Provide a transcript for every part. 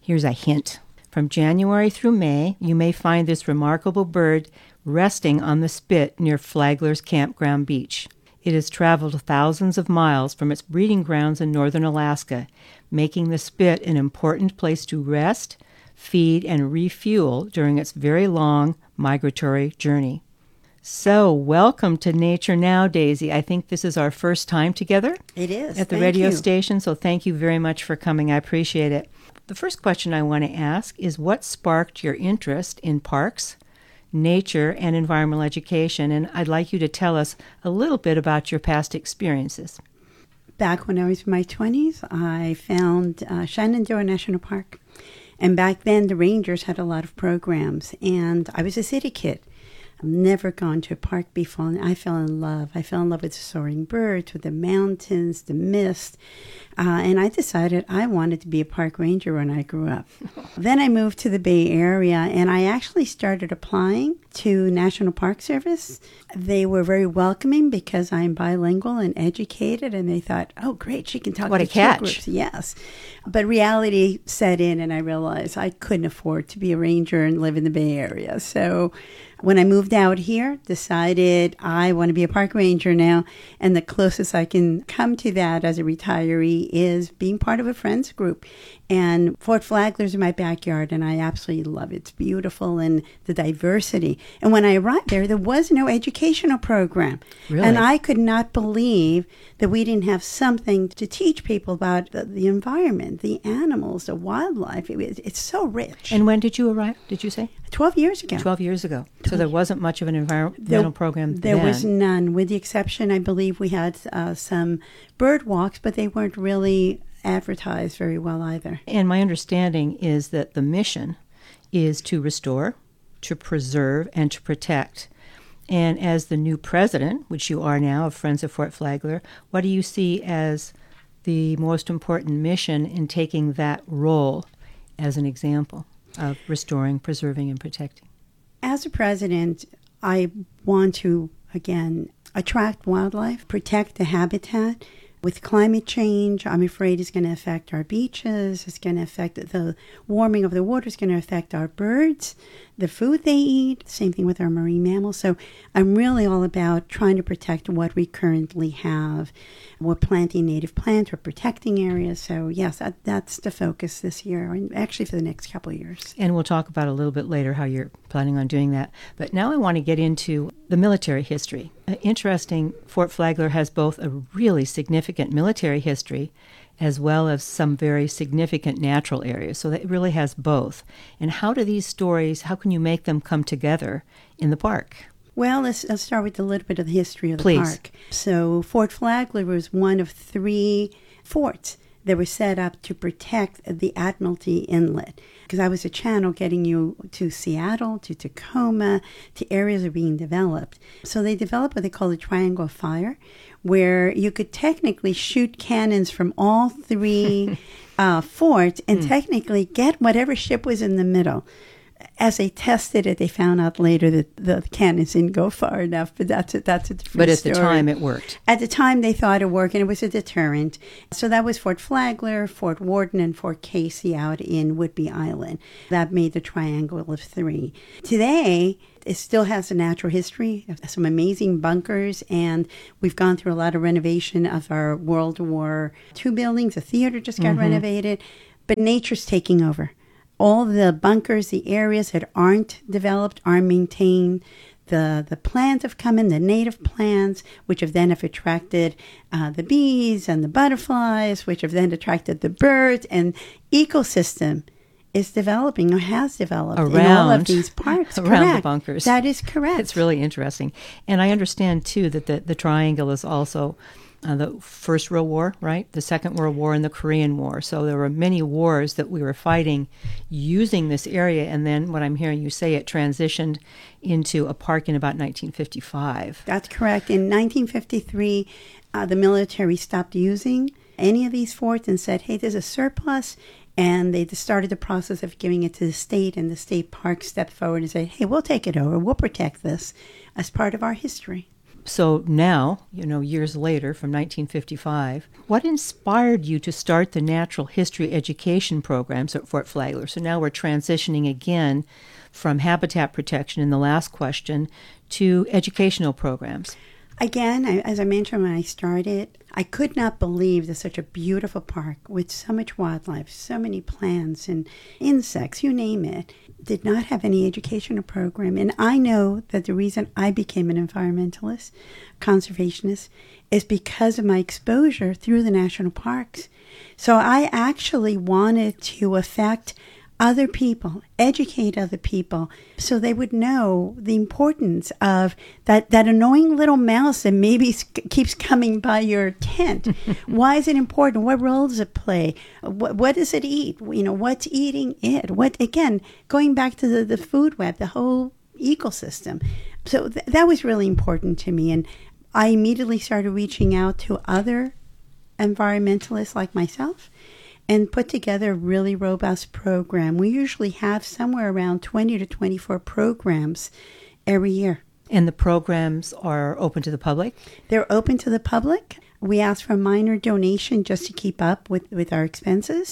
Here's a hint. From January through May, you may find this remarkable bird resting on the spit near Flagler's Campground Beach. It has traveled thousands of miles from its breeding grounds in northern Alaska, making the spit an important place to rest, feed, and refuel during its very long migratory journey. So, welcome to Nature Now, Daisy. I think this is our first time together. It is. At the radio station, so thank you very much for coming. I appreciate it. The first question I want to ask is what sparked your interest in parks, nature, and environmental education? And I'd like you to tell us a little bit about your past experiences. Back when I was in my 20s, I found Shenandoah National Park. And back then, the rangers had a lot of programs. And I was a city kid. I've never gone to a park before, and I fell in love. I fell in love with the soaring birds, with the mountains, the mist, and I decided I wanted to be a park ranger when I grew up. Then I moved to the Bay Area, and I actually started applying to National Park Service. They were very welcoming because I'm bilingual and educated, and they thought, oh, great, she can talk to two groups. Yes. But reality set in, and I realized I couldn't afford to be a ranger and live in the Bay Area. So when I moved out here, decided I want to be a park ranger now, and the closest I can come to that as a retiree is being part of a friends group. And Fort Flagler's in my backyard, and I absolutely love it. It's beautiful, and the diversity. And when I arrived there was no educational program. Really? And I could not believe that we didn't have something to teach people about the environment, the animals, the wildlife. It's so rich. And when did you arrive, did you say? 12 years ago. 12 years ago. So there wasn't much of an environmental program then. There was none, with the exception, I believe, we had some bird walks, but they weren't really advertised very well either. And my understanding is that the mission is to restore, to preserve, and to protect. And as the new president, which you are now, of Friends of Fort Flagler, what do you see as the most important mission in taking that role as an example of restoring, preserving, and protecting? As a president, I want to, again, attract wildlife, protect the habitat. With climate change, I'm afraid it's going to affect our beaches. It's going to affect the warming of the water. It's going to affect our birds, the food they eat. Same thing with our marine mammals. So I'm really all about trying to protect what we currently have. We're planting native plants. We're protecting areas. So yes, that's the focus this year, and actually for the next couple of years. And we'll talk about a little bit later how you're planning on doing that. But now I want to get into the military history. Interesting, Fort Flagler has both a really significant military history as well as some very significant natural areas. So it really has both. And how do these stories, how can you make them come together in the park? Well, let's start with a little bit of the history of the Please. park. So Fort Flagler was one of 3 forts that were set up to protect the Admiralty Inlet. Because I was a channel getting you to Seattle, to Tacoma, to areas that are being developed. So they developed what they call the Triangle of Fire, where you could technically shoot cannons from all 3 forts and technically get whatever ship was in the middle. As they tested it, they found out later that the cannons didn't go far enough, but that's a different story. But at the time, it worked. At the time, they thought it worked, and it was a deterrent. So that was Fort Flagler, Fort Worden, and Fort Casey out in Whidbey Island. That made the Triangle of 3. Today, it still has a natural history, some amazing bunkers, and we've gone through a lot of renovation of our World War II buildings. The theater just got renovated, but nature's taking over. All the bunkers, the areas that aren't developed, are maintained. The plants have come in, the native plants, which have then attracted the bees and the butterflies, which have then attracted the birds. And ecosystem is developing, or has developed, in all of these parks. Around the bunkers. That is correct. It's really interesting. And I understand, too, that the Triangle is also the First World War, right? The Second World War and the Korean War. So there were many wars that we were fighting using this area. And then what I'm hearing you say, it transitioned into a park in about 1955. That's correct. In 1953, the military stopped using any of these forts and said, hey, there's a surplus. And they started the process of giving it to the state, and the state park stepped forward and said, hey, we'll take it over. We'll protect this as part of our history. So now, years later, from 1955, what inspired you to start the natural history education programs at Fort Flagler? So now we're transitioning again from habitat protection in the last question to educational programs. Again, as I mentioned when I started, I could not believe that such a beautiful park with so much wildlife, so many plants and insects, you name it, did not have any educational program. And I know that the reason I became an environmentalist, conservationist, is because of my exposure through the national parks. So I actually wanted to affect other people, educate other people, so they would know the importance of that annoying little mouse that maybe keeps coming by your tent. Why is it important? What role does it play? What does it eat? What's eating it? Again, going back to the food web, the whole ecosystem. So that was really important to me. And I immediately started reaching out to other environmentalists like myself and put together a really robust program. We usually have somewhere around 20 to 24 programs every year. And the programs are open to the public? They're open to the public. We ask for a minor donation just to keep up with our expenses,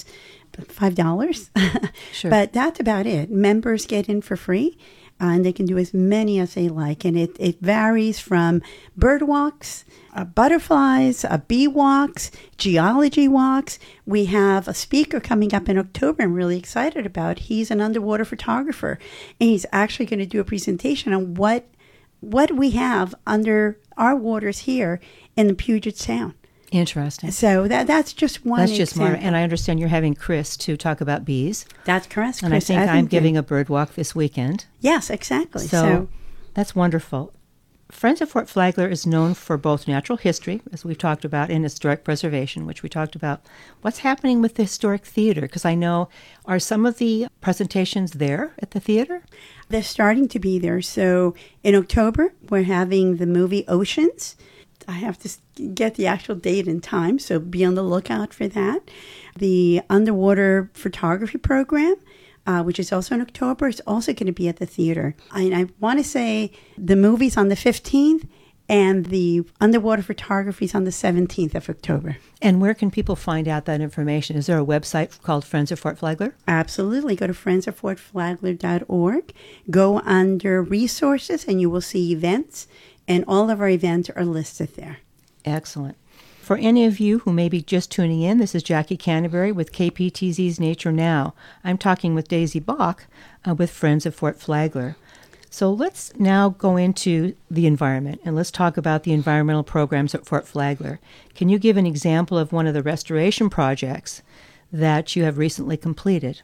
$5. Sure. But that's about it. Members get in for free, and they can do as many as they like. And it varies from bird walks, butterflies, bee walks, geology walks. We have a speaker coming up in October I'm really excited about. He's an underwater photographer, and he's actually going to do a presentation on what we have under our waters here in the Puget Sound. Interesting. So that's just one example. That's just more. And I understand you're having Chris to talk about bees. That's correct. And Chris, I think I'm giving a bird walk this weekend. Yes, exactly. So that's wonderful. Friends of Fort Flagler is known for both natural history, as we've talked about, and historic preservation, which we talked about. What's happening with the historic theater? Because I know, are some of the presentations there at the theater? They're starting to be there. So in October, we're having the movie Oceans. I have to get the actual date and time, so be on the lookout for that. The underwater photography program, which is also in October, is also going to be at the theater. I want to say the movie's on the 15th, and the underwater photography is on the 17th of October. And where can people find out that information? Is there a website called Friends of Fort Flagler? Absolutely. Go to friendsoffortflagler.org. Go under resources, and you will see events. And all of our events are listed there. Excellent. For any of you who may be just tuning in, this is Jackie Canterbury with KPTZ's Nature Now. I'm talking with Daisy Bach with Friends of Fort Flagler. So let's now go into the environment, and let's talk about the environmental programs at Fort Flagler. Can you give an example of one of the restoration projects that you have recently completed?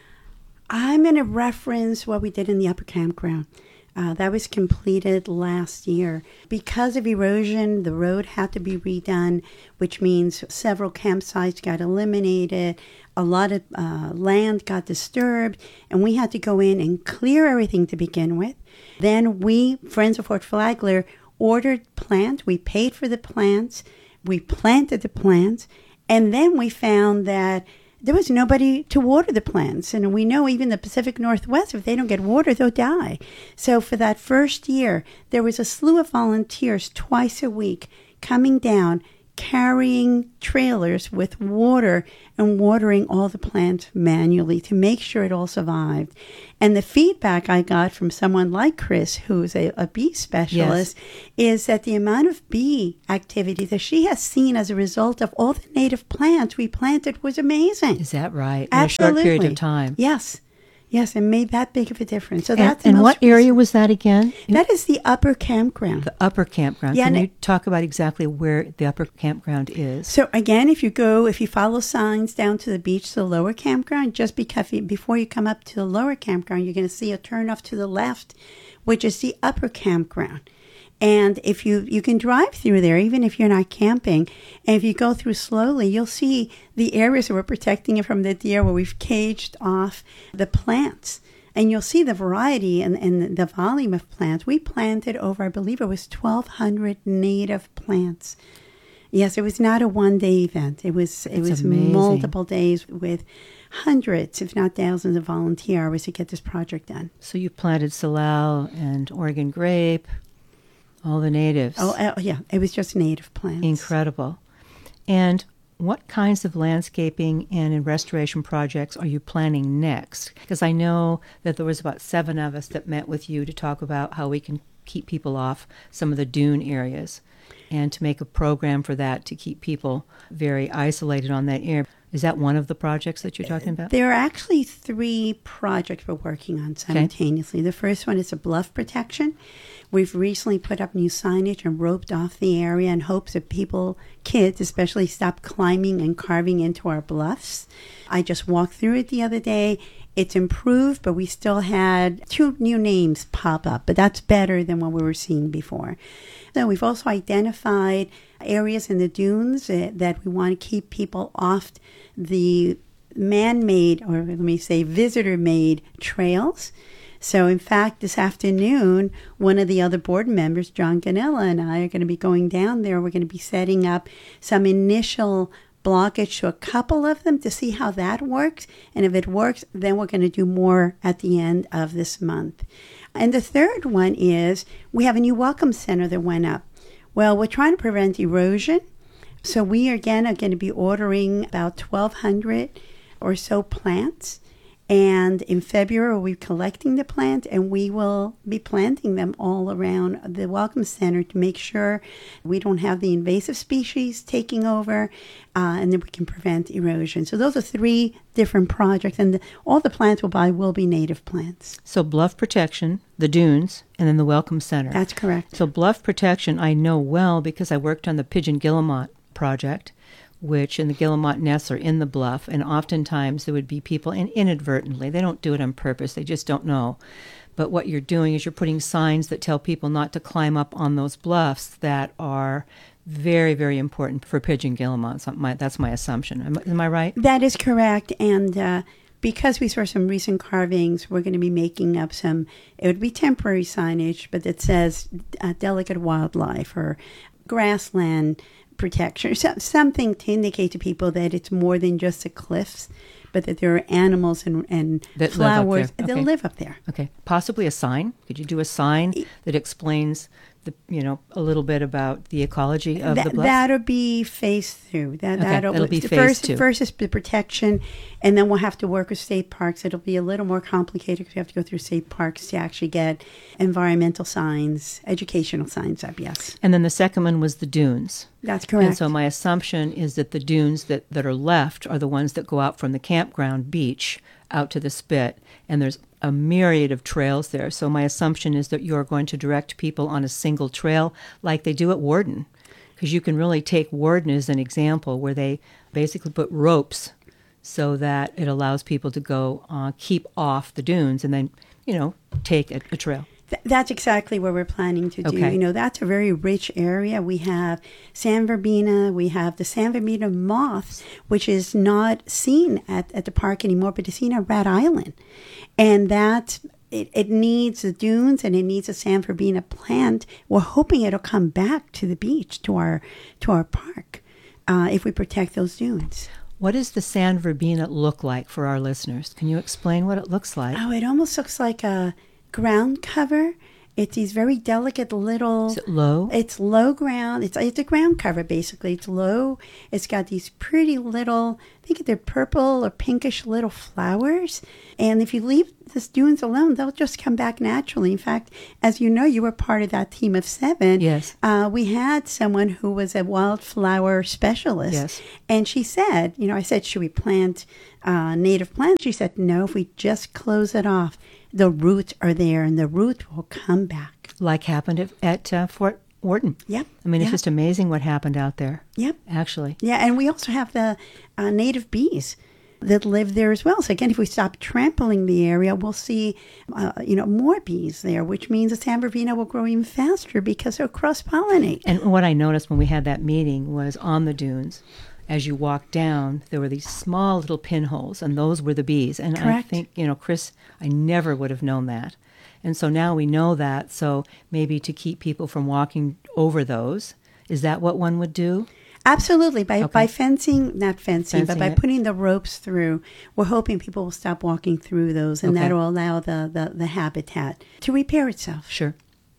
I'm going to reference what we did in the Upper Campground. That was completed last year. Because of erosion, the road had to be redone, which means several campsites got eliminated, a lot of land got disturbed, and we had to go in and clear everything to begin with. Then we, Friends of Fort Flagler, ordered plants. We paid for the plants. We planted the plants. And then we found that there was nobody to water the plants. And we know even the Pacific Northwest, if they don't get water, they'll die. So for that first year, there was a slew of volunteers twice a week coming down, carrying trailers with water and watering all the plants manually to make sure it all survived. And the feedback I got from someone like Chris, who's a bee specialist, is that the amount of bee activity that she has seen as a result of all the native plants we planted was amazing. Is that right? Absolutely. In a short period of time. Yes. Yes, and made that big of a difference. So And what area was that again? That is the Upper Campground. The Upper Campground. Yeah, Can you talk about exactly where the Upper Campground is? So again, if you follow signs down to the beach to the Lower Campground, just before you come up to the Lower Campground, you're going to see a turn off to the left, which is the Upper Campground. And if you can drive through there, even if you're not camping, and if you go through slowly, you'll see the areas that we're protecting it from the deer where we've caged off the plants. And you'll see the variety and the volume of plants. We planted over, I believe it was 1,200 native plants. Yes, it was not a one-day event. It was amazing. Multiple days with hundreds, if not thousands, of volunteer hours to get this project done. So you planted salal and Oregon grape. All the natives. Yeah, it was just native plants. Incredible. And what kinds of landscaping and restoration projects are you planning next? Because I know that there was about 7 of us that met with you to talk about how we can keep people off some of the dune areas and to make a program for that to keep people very isolated on that area. Is that one of the projects that you're talking about? There are actually 3 projects we're working on simultaneously. Okay. The first one is a bluff protection. We've recently put up new signage and roped off the area in hopes that kids especially, stop climbing and carving into our bluffs. I just walked through it the other day. It's improved, but we still had 2 new names pop up, but that's better than what we were seeing before. So we've also identified areas in the dunes that we want to keep people off the man-made, or let me say visitor-made trails. So in fact, this afternoon, one of the other board members, John Ganella, and I are going to be going down there. We're going to be setting up some initial blockage to a couple of them to see how that works. And if it works, then we're going to do more at the end of this month. And the third one is we have a new welcome center that went up. Well, we're trying to prevent erosion. So we, again, are going to be ordering about 1,200 or so plants. And in February, we'll be collecting the plants, and we will be planting them all around the Welcome Center to make sure we don't have the invasive species taking over, and that we can prevent erosion. So those are 3 different projects, and all the plants we'll buy will be native plants. So bluff protection, the dunes, and then the Welcome Center. That's correct. So bluff protection I know well because I worked on the Pigeon Guillemot project, which in the guillemot nests are in the bluff, and oftentimes there would be people, and inadvertently, they don't do it on purpose, they just don't know. But what you're doing is you're putting signs that tell people not to climb up on those bluffs that are very, very important for pigeon guillemots. That's my assumption. Am I right? That is correct, and because we saw some recent carvings, we're going to be making up some, it would be temporary signage, but it says delicate wildlife or grassland protection, something to indicate to people that it's more than just the cliffs, but that there are animals and that flowers that live up there. Okay, possibly a sign. Could you do a sign that explains a little bit about the ecology of the bluff? That'll be phase 2. That'll be phase 2. First is the protection, and then we'll have to work with state parks. It'll be a little more complicated because we have to go through state parks to actually get environmental signs, educational signs up, yes. And then the second one was the dunes. That's correct. And so my assumption is that the dunes that are left are the ones that go out from the campground beach out to the spit, and there's a myriad of trails there. So my assumption is that you're going to direct people on a single trail like they do at Warden, because you can really take Warden as an example where they basically put ropes so that it allows people to go keep off the dunes and then, take a trail. That's exactly what we're planning to do. Okay. That's a very rich area. We have San Verbena. We have the San Verbena moth, which is not seen at the park anymore, but it's seen at Rat Island. And it needs the dunes and it needs a San Verbena plant. We're hoping it'll come back to the beach, to our park, if we protect those dunes. What does the San Verbena look like for our listeners? Can you explain what it looks like? Oh, it almost looks like a ground cover. It's these very delicate little... Is it low? It's low ground. It's a ground cover, basically. It's low. It's got these pretty little, I think they're purple or pinkish little flowers. And if you leave the dunes alone, they'll just come back naturally. In fact, as you know, you were part of that team of 7. Yes. We had someone who was a wildflower specialist. Yes. And she said, I said, should we plant native plants? She said, no, if we just close it off, the roots are there, and the roots will come back. Like happened at Fort Wharton. Yep. I mean, it's just amazing what happened out there. Yep. Actually. Yeah, and we also have the native bees that live there as well. So again, if we stop trampling the area, we'll see, more bees there, which means the San Verbena will grow even faster because they'll cross-pollinate. And what I noticed when we had that meeting was on the dunes, as you walked down, there were these small little pinholes, and those were the bees. And Correct. I think, Chris, I never would have known that. And so now we know that. So maybe to keep people from walking over those, is that what one would do? Absolutely. By fencing, but by it. putting the ropes through, we're hoping people will stop walking through those, and that will allow the habitat to repair itself. Sure.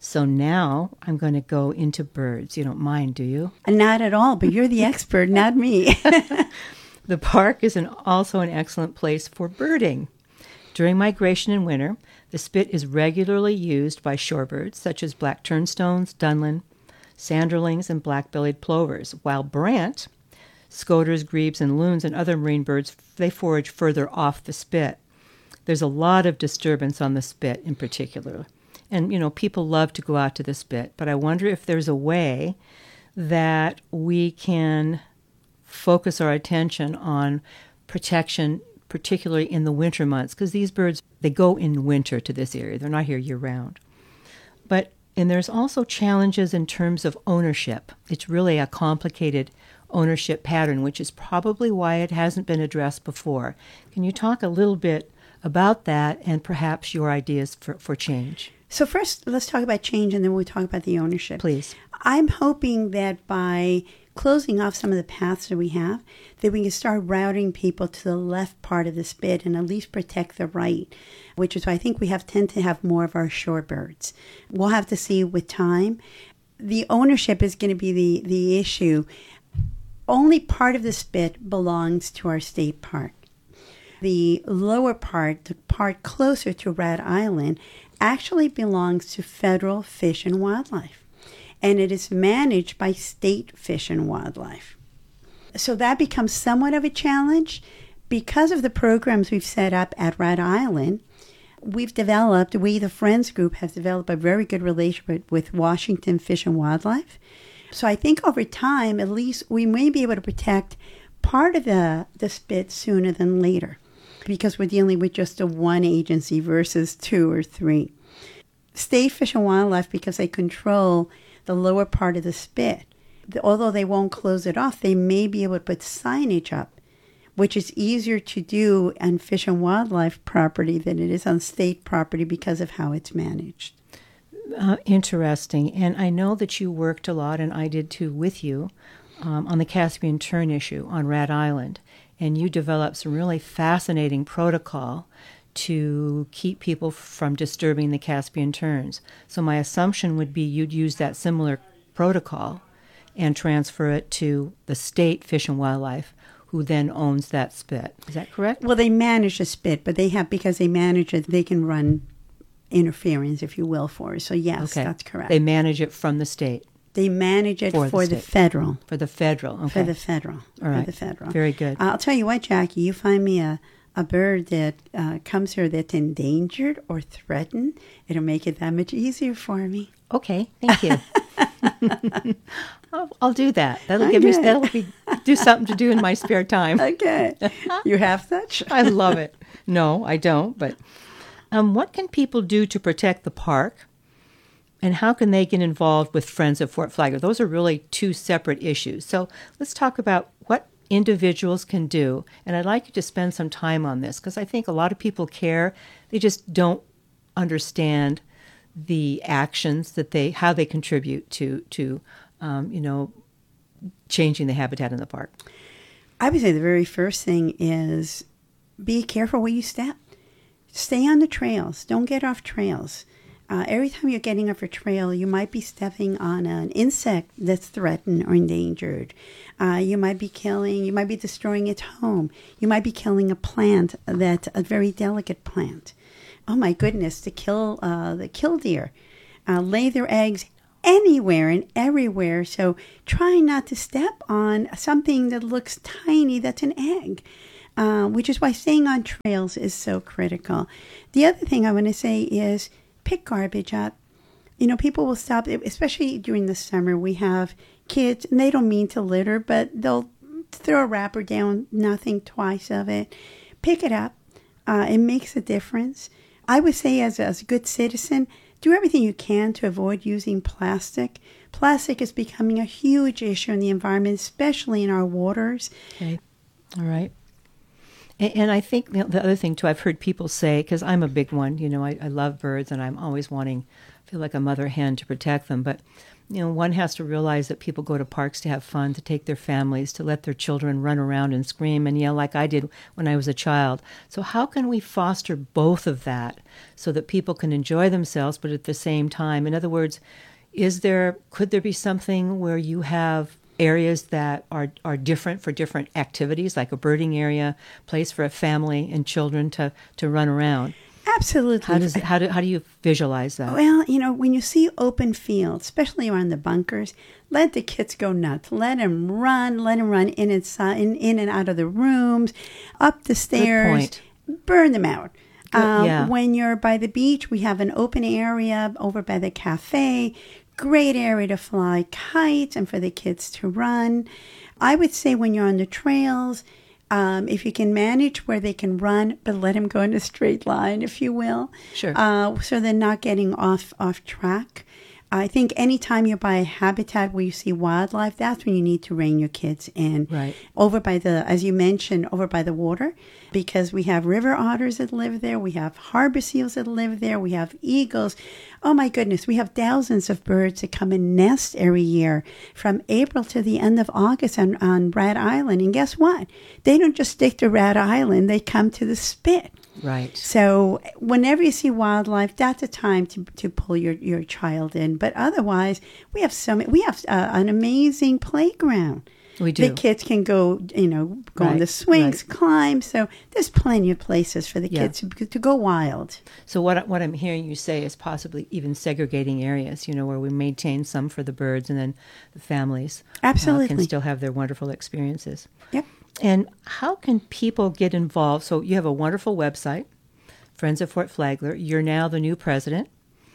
So now I'm going to go into birds. You don't mind, do you? Not at all, but you're the expert, not me. The park is also an excellent place for birding. During migration in winter, the spit is regularly used by shorebirds such as black turnstones, dunlin, sanderlings, and black-bellied plovers, while brant, scoters, grebes, and loons, and other marine birds, they forage further off the spit. There's a lot of disturbance on the spit in particular. And, people love to go out to the spit, but I wonder if there's a way that we can focus our attention on protection, particularly in the winter months, because these birds, they go in winter to this area. They're not here year-round. And there's also challenges in terms of ownership. It's really a complicated ownership pattern, which is probably why it hasn't been addressed before. Can you talk a little bit about that and perhaps your ideas for change? So first, let's talk about change, and then we'll talk about the ownership. Please. I'm hoping that by closing off some of the paths that we have, that we can start routing people to the left part of the spit and at least protect the right, which is why I think we tend to have more of our shorebirds. We'll have to see with time. The ownership is going to be the issue. Only part of the spit belongs to our state park. The lower part, the part closer to Rat Island, actually belongs to federal Fish and Wildlife, and it is managed by state Fish and Wildlife. So that becomes somewhat of a challenge. Because of the programs we've set up at Rat Island, we, the Friends Group, have developed a very good relationship with Washington Fish and Wildlife. So I think over time, at least, we may be able to protect part of the spit sooner than later, because we're dealing with just a one agency versus two or three. State Fish and Wildlife, because they control the lower part of the spit, although they won't close it off, they may be able to put signage up, which is easier to do on Fish and Wildlife property than it is on state property because of how it's managed. Interesting. And I know that you worked a lot, and I did too with you, on the Caspian tern issue on Rat Island. And you developed some really fascinating protocol to keep people from disturbing the Caspian terns. So my assumption would be you'd use that similar protocol and transfer it to the state Fish and Wildlife, who then owns that spit. Is that correct? Well, they manage the spit, but because they manage it, they can run interference, if you will, for us. So yes, okay. That's correct. They manage it from the state. They manage it for the federal. For the federal, okay. For the federal. All right. For the federal. Very good. I'll tell you what, Jackie, you find me a bird that comes here that's endangered or threatened, it'll make it that much easier for me. Okay, thank you. I'll do that. That'll do something to do in my spare time. Okay. You have such? I love it. No, I don't, but what can people do to protect the park? And how can they get involved with Friends of Fort Flagler? Those are really two separate issues. So let's talk about what individuals can do. And I'd like you to spend some time on this, because I think a lot of people care. They just don't understand the actions how they contribute to changing the habitat in the park. I would say the very first thing is be careful where you step. Stay on the trails. Don't get off trails. Every time you're getting off a trail, you might be stepping on an insect that's threatened or endangered. You might be destroying its home. You might be killing a plant that's a very delicate plant. Oh my goodness, to kill the killdeer, lay their eggs anywhere and everywhere. So try not to step on something that looks tiny that's an egg. Which is why staying on trails is so critical. The other thing I want to say is pick garbage up. People will stop, especially during the summer. We have kids, and they don't mean to litter, but they'll throw a wrapper down, not think twice of it. Pick it up. It makes a difference. I would say as a good citizen, do everything you can to avoid using plastic. Plastic is becoming a huge issue in the environment, especially in our waters. Okay. All right. And I think the other thing, too, I've heard people say, because I'm a big one, I love birds and I'm always feel like a mother hen to protect them. But one has to realize that people go to parks to have fun, to take their families, to let their children run around and scream and yell like I did when I was a child. So how can we foster both of that so that people can enjoy themselves, but at the same time, in other words, could there be something where you have areas that are different for different activities, like a birding area, place for a family and children to run around? Absolutely. How do you visualize that? Well, when you see open fields, especially around the bunkers, let the kids go nuts. Let them run in and out of the rooms, up the stairs. Burn them out. When you're by the beach, we have an open area over by the cafe. Great area to fly kites and for the kids to run. I would say when you're on the trails, if you can manage where they can run, but let them go in a straight line, if you will. Sure. So they're not getting off track. I think anytime you're by a habitat where you see wildlife, that's when you need to rein your kids in. Right. Over by as you mentioned, over by the water, because we have river otters that live there. We have harbor seals that live there. We have eagles. Oh my goodness, we have thousands of birds that come and nest every year from April to the end of August on Rat Island. And guess what? They don't just stick to Rat Island. They come to the Spit. Right. So whenever you see wildlife, that's a time to pull your child in. But otherwise, we have an amazing playground. We do. The kids can go on the swings, climb. So there's plenty of places for the kids to go wild. So what I'm hearing you say is possibly even segregating areas, where we maintain some for the birds and then the families Absolutely can still have their wonderful experiences. Yep. And how can people get involved? So you have a wonderful website, Friends of Fort Flagler. You're now the new president,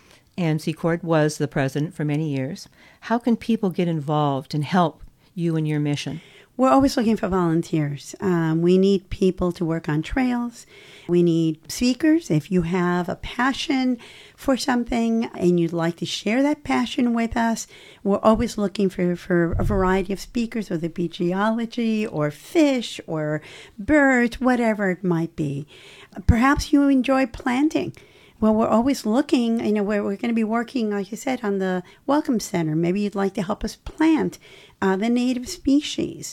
and Secord was the president for many years. How can people get involved and help you and your mission? We're always looking for volunteers. We need people to work on trails. We need speakers. If you have a passion for something and you'd like to share that passion with us, we're always looking for a variety of speakers, whether it be geology or fish or birds, whatever it might be. Perhaps you enjoy planting. Well, we're always looking, we're going to be working, like you said, on the Welcome Center. Maybe you'd like to help us plant the native species.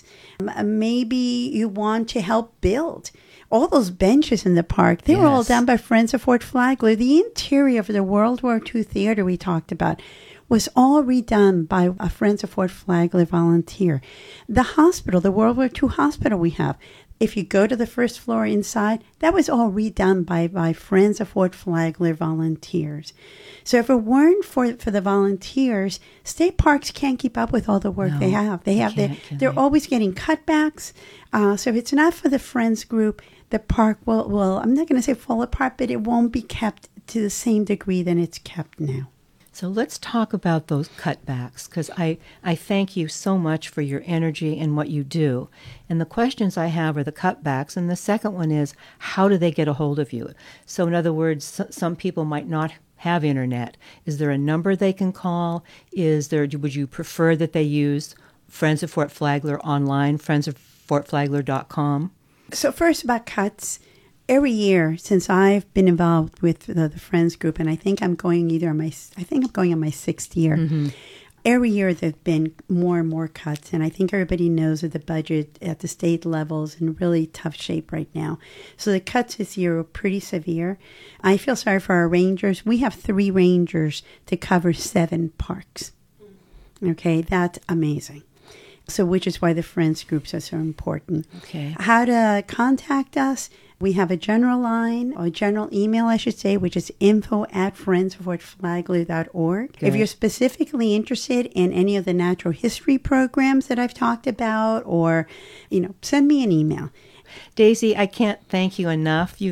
Maybe you want to help build. All those benches in the park, they were all done by Friends of Fort Flagler. The interior of the World War II theater we talked about was all redone by a Friends of Fort Flagler volunteer. The hospital, the World War II hospital we have, if you go to the first floor inside, that was all redone by Friends of Fort Flagler volunteers. So if it weren't for the volunteers, state parks can't keep up with all the work they have. They're always getting cutbacks. So if it's not for the Friends group, the park will I'm not going to say fall apart, but it won't be kept to the same degree than it's kept now. So let's talk about those cutbacks, because I thank you so much for your energy and what you do. And the questions I have are the cutbacks, and the second one is, how do they get a hold of you? So in other words, some people might not have internet. Is there a number they can call? Would you prefer that they use Friends of Fort Flagler online, friendsoffortflagler.com? So first about cuts. Every year since I've been involved with the Friends group, and I think I'm going on my 6th year. Mm-hmm. Every year there've been more and more cuts, and I think everybody knows that the budget at the state level is in really tough shape right now. So the cuts this year are pretty severe. I feel sorry for our rangers. We have 3 rangers to cover 7 parks. Okay, that's amazing. So which is why the Friends groups are so important. Okay. How to contact us? We have a general line, or general email, I should say, which is info@friendsoffortflagler.org. Good. If you're specifically interested in any of the natural history programs that I've talked about, or, send me an email. Daisy, I can't thank you enough.